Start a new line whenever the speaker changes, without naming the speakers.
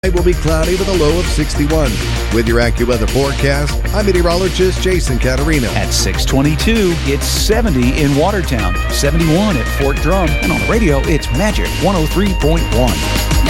It will be cloudy with a low of 61. With your AccuWeather forecast, I'm meteorologist Jason Caterino.
At 6:22, it's 70 in Watertown, 71 at Fort Drum, and on the radio, it's Magic 103.1.